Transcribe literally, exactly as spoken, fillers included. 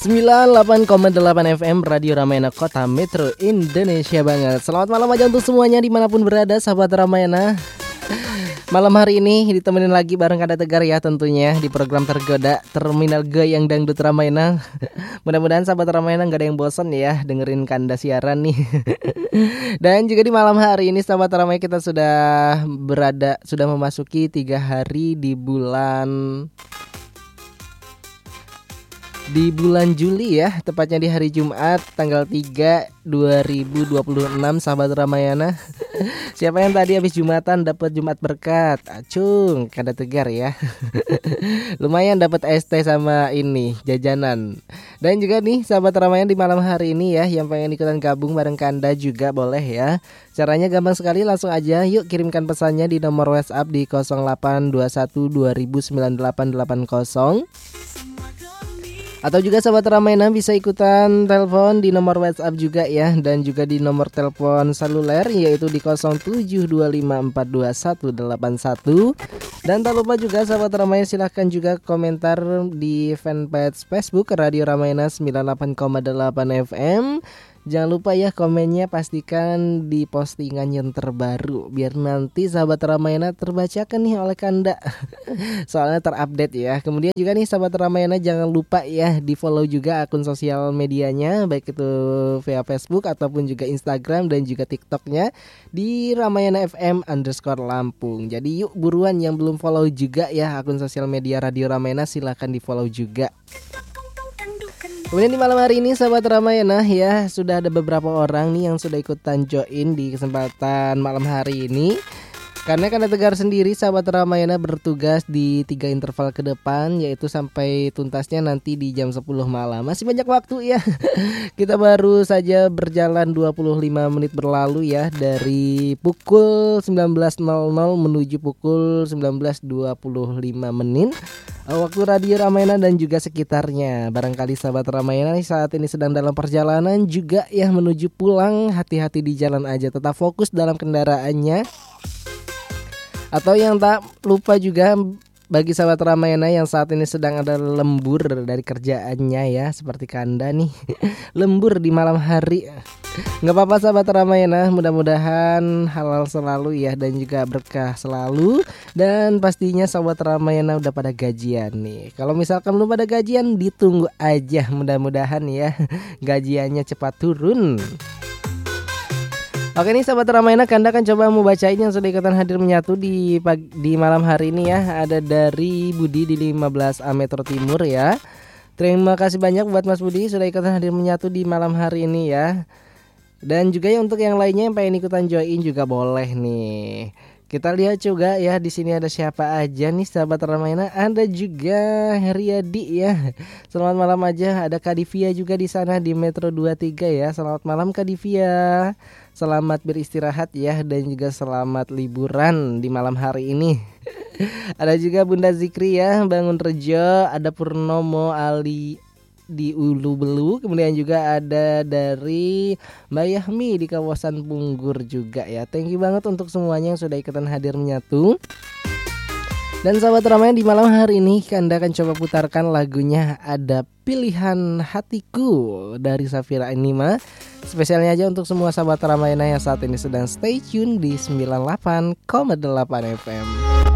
sembilan puluh delapan koma delapan F M Radio Ramayana Kota Metro Indonesia banget. Selamat malam aja untuk semuanya dimanapun berada sahabat Ramayana. Malam hari ini ditemenin lagi bareng Kanda Tegar ya tentunya di program Tergoda Terminal Goyang Dangdut Ramayana. Mudah-mudahan sahabat Ramayana gak ada yang bosan ya dengerin Kanda siaran nih. Dan juga di malam hari ini sahabat Ramayana kita sudah berada, sudah memasuki tiga hari di bulan Di bulan Juli ya, tepatnya di hari Jumat tanggal tiga dua ribu dua puluh enam sahabat Ramayana. Siapa yang tadi habis Jumatan dapat Jumat berkat? Acung, Kanda Tegar ya. Lumayan dapat es teh sama ini jajanan. Dan juga nih sahabat Ramayana di malam hari ini ya, yang pengen ikutan gabung bareng Kanda juga boleh ya. Caranya gampang sekali, langsung aja yuk kirimkan pesannya di nomor WhatsApp di nol delapan dua satu dua nol nol sembilan delapan delapan nol. Atau juga sahabat Ramayana bisa ikutan telepon di nomor WhatsApp juga ya. Dan juga di nomor telepon seluler yaitu di nol tujuh dua lima empat dua satu delapan satu. Dan tak lupa juga sahabat Ramayana silahkan juga komentar di fanpage Facebook Radio Ramayana sembilan puluh delapan koma delapan F M. Jangan lupa ya komennya pastikan di postingan yang terbaru biar nanti sahabat Ramayana terbacakan nih oleh Kanda. Soalnya terupdate ya. Kemudian juga nih sahabat Ramayana jangan lupa ya di follow juga akun sosial medianya, baik itu via Facebook ataupun juga Instagram dan juga TikToknya di Ramayana F M underscore Lampung. Jadi yuk buruan yang belum follow juga ya akun sosial media Radio Ramayana silahkan di follow juga. Kemudian di malam hari ini sahabat Ramayana ya, sudah ada beberapa orang nih yang sudah ikutan join di kesempatan malam hari ini. Karena Kanda Tegar sendiri sahabat Ramayana bertugas di tiga interval ke depan, yaitu sampai tuntasnya nanti di jam sepuluh malam. Masih banyak waktu ya. Kita baru saja berjalan dua puluh lima menit berlalu ya, dari pukul sembilan belas nol nol menuju pukul sembilan belas dua puluh lima menit. Waktu Radio Ramayana dan juga sekitarnya. Barangkali sahabat Ramayana saat ini sedang dalam perjalanan juga ya menuju pulang, hati-hati di jalan aja, tetap fokus dalam kendaraannya. Atau yang tak lupa juga bagi sahabat Ramayana yang saat ini sedang ada lembur dari kerjaannya ya, seperti Kanda nih. Lembur di malam hari. Gak apa-apa sahabat Ramayana, mudah-mudahan halal selalu ya dan juga berkah selalu. Dan pastinya sahabat Ramayana udah pada gajian nih. Kalau misalkan belum pada gajian ditunggu aja, mudah-mudahan ya gajiannya cepat turun. Oke nih sahabat Ramayana, Kanda akan coba mau bacain yang sudah ikutan hadir menyatu di pagi, di malam hari ini ya. Ada dari Budi di lima belas A Metro Timur ya. Terima kasih banyak buat Mas Budi sudah ikutan hadir menyatu di malam hari ini ya. Dan juga ya untuk yang lainnya yang pengen ikutan join juga boleh nih. Kita lihat juga ya di sini ada siapa aja nih sahabat Ramayana. Ada juga Heriadi ya. Selamat malam aja. Ada Kak Divia juga di sana di Metro dua puluh tiga ya. Selamat malam Kak Divia. Selamat beristirahat ya dan juga selamat liburan di malam hari ini. Ada juga Bunda Zikri ya, Bangun Rejo, ada Purnomo Ali di Ulu Belu, kemudian juga ada dari Mbak Yahmi di kawasan Punggur juga ya. Thank you banget untuk semuanya yang sudah ikutan hadir menyatu. Dan sahabat Ramayana di malam hari ini Kanda akan coba putarkan lagunya Ada Pilihan Hatiku dari Safira Anima. Spesialnya aja untuk semua sahabat Ramayana yang saat ini sedang stay tune di sembilan puluh delapan koma delapan F M.